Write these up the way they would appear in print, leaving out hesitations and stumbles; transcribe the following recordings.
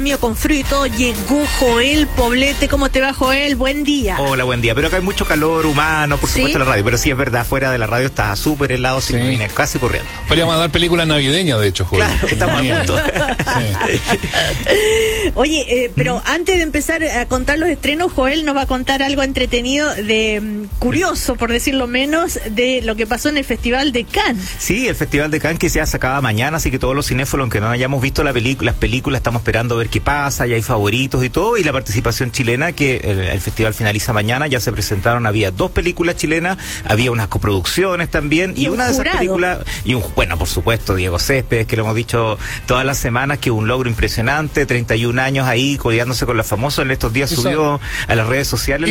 Mío con frío y todo, llegó Joel Poblete. ¿Cómo te va, Joel? Buen día. Hola, buen día. Pero acá hay mucho calor humano, por supuesto, en la radio. Pero sí es verdad, fuera de la radio está súper helado, sí. Sin viene casi corriendo. Podríamos dar películas navideñas, de hecho, Joel. Claro, estamos a punto. Oye, pero antes de empezar a contar los estrenos, Joel nos va a contar algo entretenido, curioso, por decirlo menos, de lo que pasó en el Festival de Cannes. Sí, el Festival de Cannes que se acaba mañana, así que todos los cinéfilos, aunque no hayamos visto las películas, estamos esperando a ver qué pasa, ya hay favoritos y todo, y la participación chilena, que el festival finaliza mañana, ya se presentaron, había 2 películas chilenas, había unas coproducciones también, y una de esas películas, bueno, por supuesto, Diego Céspedes, que lo hemos dicho todas las semanas, que un logro impresionante, 31 años ahí, codeándose con los famosos, en estos días subió a las redes sociales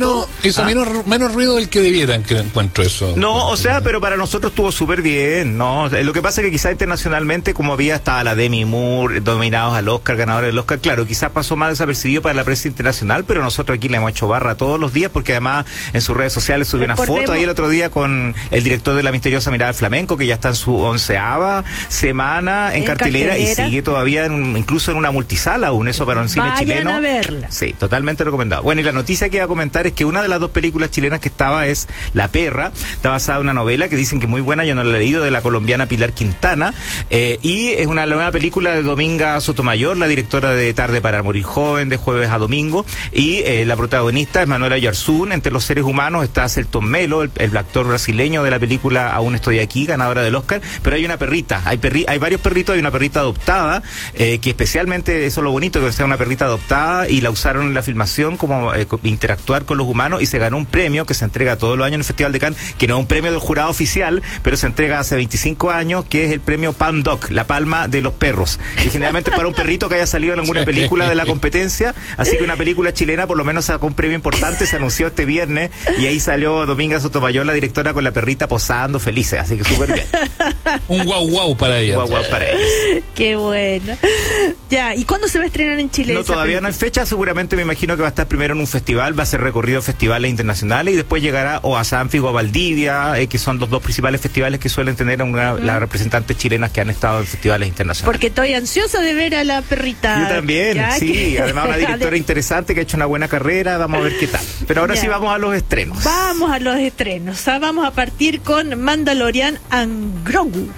menos ruido del que debieran, que encuentro eso. No, o sea, pero para nosotros estuvo súper bien, ¿no? Lo que pasa es que quizá internacionalmente, como estaba la Demi Moore, dominados al Oscar, ganadores del Oscar, claro, quizás pasó más desapercibido para la prensa internacional, pero nosotros aquí le hemos hecho barra todos los días, porque además en sus redes sociales subió una foto ahí el otro día con el director de La Misteriosa Mirada del Flamenco, que ya está en su 11ª semana en cartelera y sigue todavía incluso en una multisala aún, eso para un cine chileno. A verla. Sí, totalmente recomendado. Bueno, y la noticia que iba a comentar es que una de las 2 películas chilenas que estaba es La Perra, está basada en una novela que dicen que muy buena, yo no la he leído, de la colombiana Pilar Quintana, y es una nueva película de Dominga Sotomayor, la directora de Tarde para morir joven, de Jueves a Domingo, y la protagonista es Manuela Yarzún. Entre los seres humanos está Celton Melo, el actor brasileño de la película Aún estoy aquí, ganadora del Oscar, pero hay una perrita, hay varios perritos, hay una perrita adoptada, que especialmente, eso es lo bonito, que sea una perrita adoptada, y la usaron en la filmación como interactuar con los humanos, y se ganó un premio que se entrega todos los años en el Festival de Cannes, que no es un premio del jurado oficial, pero se entrega hace 25 años, que es el premio Palm Dog, la palma de los perros, y generalmente para un perrito que haya salido en alguna película de la competencia, así que una película chilena por lo menos sacó un premio importante, se anunció este viernes, y ahí salió Dominga Sotomayor, la directora, con la perrita posando felices, así que súper bien. Un guau guau para ella. Guau guau para ella. Qué bueno. Ya, ¿y cuándo se va a estrenar en Chile? No, todavía no hay fecha, seguramente me imagino que va a estar primero en un festival, va a ser recorrido a festivales internacionales, y después llegará o a Sanfi o a Valdivia, que son los 2 principales festivales que suelen tener las representantes chilenas que han estado en festivales internacionales. Porque estoy ansiosa de ver a la perrita. Yo también, sí, además una directora interesante que ha hecho una buena carrera, vamos a ver qué tal. Pero ahora sí vamos a los estrenos. Vamos a los estrenos, vamos a partir con Mandalorian and Grogu.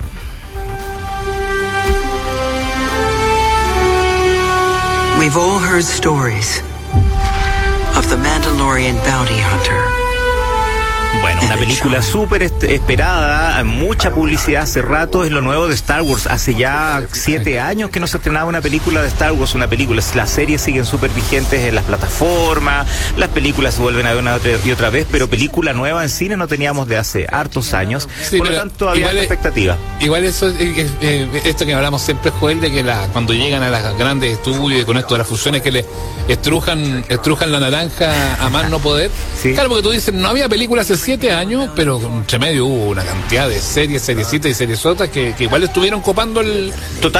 We've all heard stories of the Mandalorian bounty hunter. Bueno, una película súper esperada, mucha publicidad hace rato, es lo nuevo de Star Wars. Hace ya 7 años que no se estrenaba una película de Star Wars, las series siguen súper vigentes en las plataformas, las películas se vuelven a ver una y otra vez, pero película nueva en cine no teníamos de hace hartos años, por lo tanto todavía hay expectativa. Igual eso, esto que hablamos siempre, Joel, de que cuando llegan a las grandes estudios y con esto de las fusiones que le estrujan la naranja a más no poder, claro, porque tú dices, no había películas hace 7 años, pero entre medio hubo una cantidad de seriecitas y seriesotas que igual estuvieron copando el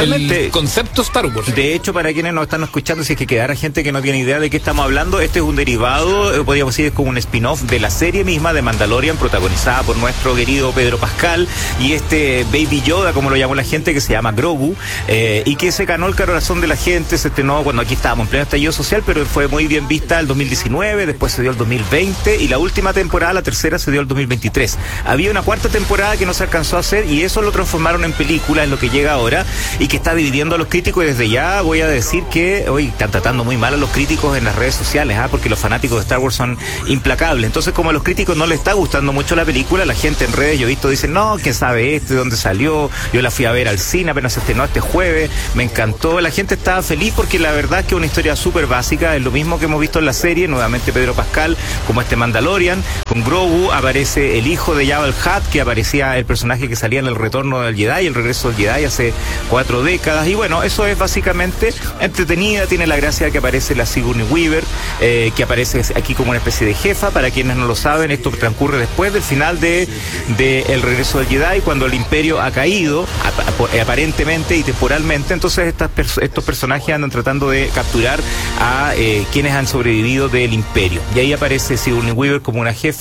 concepto Star Wars. De hecho, para quienes nos están escuchando, si es que quedara gente que no tiene idea de qué estamos hablando, este es un derivado, podríamos decir, es como un spin-off de la serie misma de Mandalorian, protagonizada por nuestro querido Pedro Pascal, y este Baby Yoda, como lo llamó la gente, que se llama Grogu, y que se ganó el corazón de la gente. Se estrenó cuando aquí estábamos en pleno estallido social, pero fue muy bien vista el 2019, después se dio el 2020, y la última temporada, la tercera, se dio el 2023. Había una 4ª temporada que no se alcanzó a hacer, y eso lo transformaron en película, en lo que llega ahora, y que está dividiendo a los críticos. Y desde ya voy a decir que hoy están tratando muy mal a los críticos en las redes sociales, porque los fanáticos de Star Wars son implacables. Entonces, como a los críticos no les está gustando mucho la película, la gente en redes, yo he visto, dicen, no, ¿quién sabe de dónde salió? Yo la fui a ver al cine, apenas se estrenó este jueves, me encantó. La gente estaba feliz porque la verdad es que es una historia súper básica, es lo mismo que hemos visto en la serie, nuevamente Pedro Pascal como este Mandalorian, con Grogu, aparece el hijo de Jabba el Hutt, que aparecía el personaje que salía en El Retorno del Jedi, El Regreso del Jedi, hace 4 décadas, y bueno, eso es básicamente entretenida, tiene la gracia de que aparece la Sigourney Weaver, que aparece aquí como una especie de jefa. Para quienes no lo saben, esto transcurre después del final de El Regreso del Jedi, cuando el Imperio ha caído, aparentemente y temporalmente. Entonces estos personajes andan tratando de capturar a quienes han sobrevivido del Imperio, y ahí aparece Sigourney Weaver como una jefa. Ella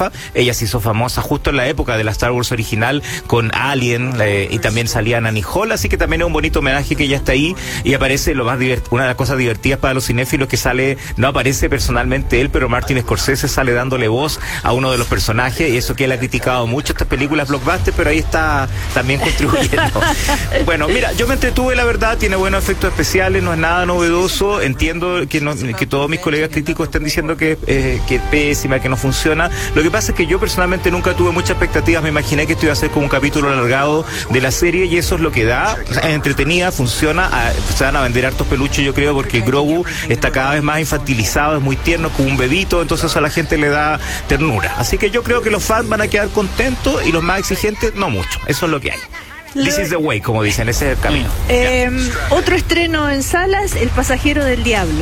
ella se hizo famosa justo en la época de la Star Wars original con Alien, y también salía Annie Hall, así que también es un bonito homenaje que ella está ahí y aparece una de las cosas divertidas para los cinéfilos que sale, no aparece personalmente él, pero Martin Scorsese sale dándole voz a uno de los personajes, y eso que él ha criticado mucho estas películas blockbuster, pero ahí está también contribuyendo. Bueno, mira, yo me entretuve, la verdad, tiene buenos efectos especiales, no es nada novedoso, entiendo que todos mis colegas críticos están diciendo que es pésima, que no funciona. Lo que pasa es que yo personalmente nunca tuve muchas expectativas, me imaginé que esto iba a ser como un capítulo alargado de la serie, y eso es lo que da, es entretenida, funciona, se van a vender hartos peluches, yo creo, porque Grogu está cada vez más infantilizado, es muy tierno, como un bebito, entonces a la gente le da ternura. Así que yo creo que los fans van a quedar contentos y los más exigentes no mucho. Eso es lo que hay. This is the way, como dicen, ese es el camino. Otro estreno en salas, El pasajero del diablo.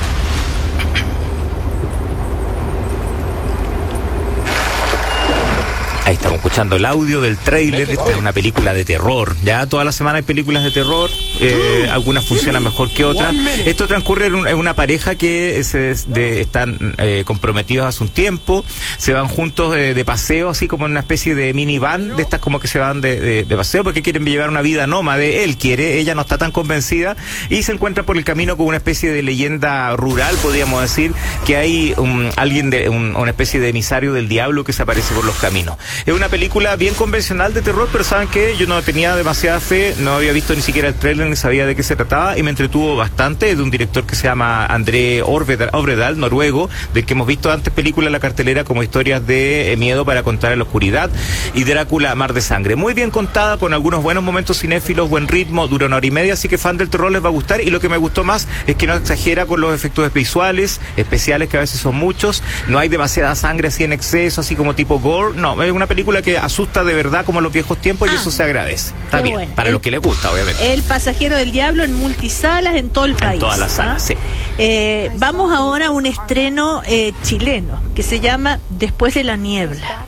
Ahí estamos escuchando el audio del tráiler. Esta es una película de terror. Ya toda la semana hay películas de terror. Algunas funcionan mejor que otras. Esto transcurre en una pareja que están comprometidos hace un tiempo. Se van juntos de paseo, así como en una especie de minivan, de estas como que se van de paseo porque quieren llevar una vida nómade. Él quiere, ella no está tan convencida, y se encuentra por el camino con una especie de leyenda rural, podríamos decir, que hay una especie de emisario del diablo que se aparece por los caminos. Es una película bien convencional de terror, pero ¿saben qué? Yo no tenía demasiada fe, no había visto ni siquiera el trailer, ni sabía de qué se trataba, y me entretuvo bastante. Es de un director que se llama André Øvredal, noruego, del que hemos visto antes películas en la cartelera como Historias de miedo para contar en la oscuridad y Drácula, Mar de Sangre. Muy bien contada, con algunos buenos momentos cinéfilos, buen ritmo, dura 1 hora y media, así que fan del terror les va a gustar, y lo que me gustó más es que no exagera con los efectos visuales, especiales, que a veces son muchos, no hay demasiada sangre así en exceso, así como tipo gore, no, es una película que asusta de verdad como en los viejos tiempos, y eso se agradece. Está bien, bueno, para los que les gusta, obviamente. El pasajero del diablo en multisalas en todo el país. En todas las salas, sí. Vamos ahora a un estreno chileno que se llama Después de la niebla.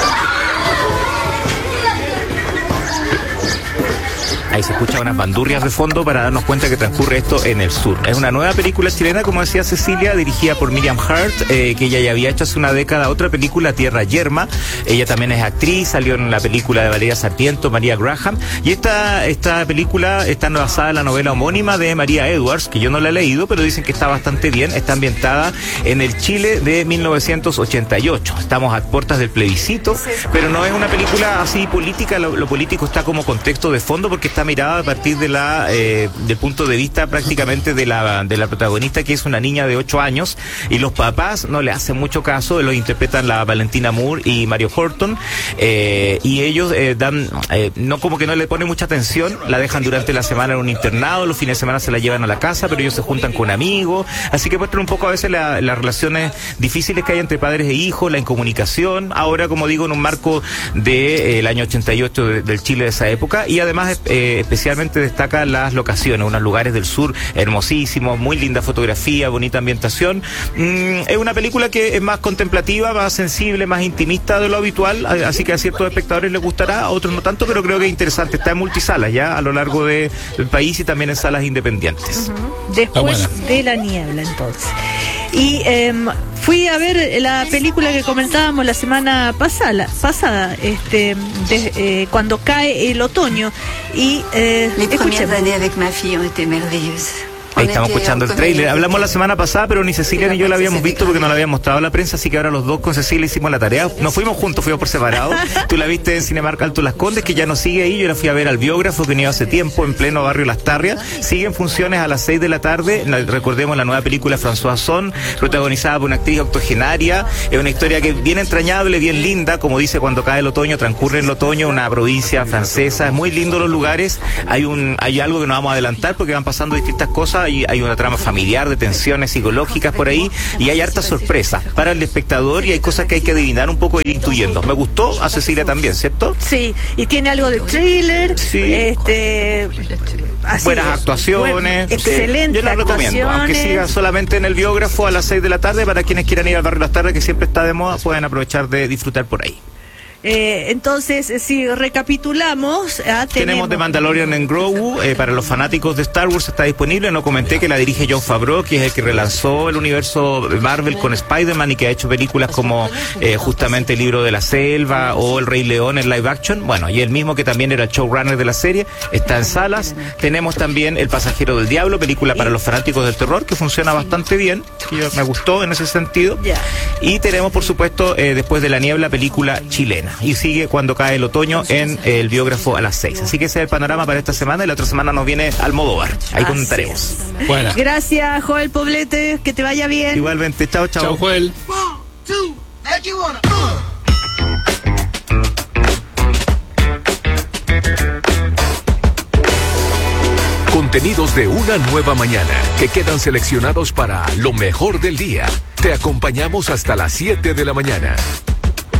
Ahí se escuchan unas bandurrias de fondo para darnos cuenta que transcurre esto en el sur. Es una nueva película chilena, como decía Cecilia, dirigida por Miriam Hart, que ella ya había hecho hace una década otra película, Tierra Yerma. Ella también es actriz, salió en la película de Valeria Sarmiento, María Graham, y esta película está basada en la novela homónima de María Edwards, que yo no la he leído, pero dicen que está bastante bien. Está ambientada en el Chile de 1988. Estamos a puertas del plebiscito, pero no es una película así política, lo político está como contexto de fondo, porque está mirada a partir de del punto de vista prácticamente de la protagonista, que es una niña de 8 años, y los papás no le hacen mucho caso, los interpretan la Valentina Moore y Mario Horton, y ellos no, como que no le ponen mucha atención, la dejan durante la semana en un internado, los fines de semana se la llevan a la casa, pero ellos se juntan con amigos, así que muestran un poco a veces las relaciones difíciles que hay entre padres e hijos, la incomunicación, ahora, como digo, en un marco del año 88 del Chile de esa época, y además especialmente destaca las locaciones, unos lugares del sur hermosísimos, muy linda fotografía, bonita ambientación. Es una película que es más contemplativa, más sensible, más intimista de lo habitual, así que a ciertos espectadores les gustará, a otros no tanto, pero creo que es interesante. Está en multisalas ya a lo largo del país y también en salas independientes. Después de la niebla, entonces. Y fui a ver la película que comentábamos la semana pasada, cuando cae el otoño, y Les premières années avec ma fille ont été merveilleuses. Ahí estamos escuchando el tráiler. Hablamos la semana pasada, pero ni Cecilia ni yo la habíamos visto porque no la había mostrado a la prensa, así que ahora los dos con Cecilia hicimos la tarea. No fuimos juntos, fuimos por separado. Tú la viste en Cinemark Alto Las Condes, que ya nos sigue ahí. Yo la fui a ver al Biógrafo, que venía hace tiempo en pleno barrio Las Tarrias. Siguen funciones a las 6 de la tarde. Recordemos la nueva película François Ozon, protagonizada por una actriz octogenaria. Es una historia que bien entrañable, bien linda, como dice Cuando cae el otoño, transcurre en el otoño, una provincia francesa. Es muy lindo los lugares. Hay algo que no vamos a adelantar porque van pasando distintas cosas. Hay una trama familiar de tensiones psicológicas por ahí, y hay hartas sorpresas para el espectador, y hay cosas que hay que adivinar un poco e ir intuyendo. Me gustó, a Cecilia también, ¿cierto? Sí, y tiene algo de thriller, sí. Buenas actuaciones. Excelente. Yo la recomiendo, aunque siga solamente en el Biógrafo a las 6 de la tarde, para quienes quieran ir al barrio Las Tardes, que siempre está de moda, pueden aprovechar de disfrutar por ahí. Entonces, si recapitulamos, tenemos The Mandalorian en Grogu. Para los fanáticos de Star Wars está disponible. No comenté que la dirige Jon Favreau, que es el que relanzó el universo de Marvel con Spider-Man y que ha hecho películas como justamente El Libro de la Selva o El Rey León en live action. Bueno, y el mismo que también era el showrunner de la serie, está en salas. Tenemos también El Pasajero del Diablo, película para los fanáticos del terror, que funciona bastante bien, que me gustó en ese sentido. Y tenemos, por supuesto, Después de la Niebla, película chilena. Y sigue Cuando cae el otoño en El Biógrafo a las 6. Así que ese es el panorama para esta semana, y la otra semana nos viene Almodóvar. Ahí comentaremos. Buena. Gracias, Joel Poblete, que te vaya bien. Igualmente, chao, chao. Chao, Joel. Contenidos de una nueva mañana que quedan seleccionados para lo mejor del día. Te acompañamos hasta las 7 de la mañana.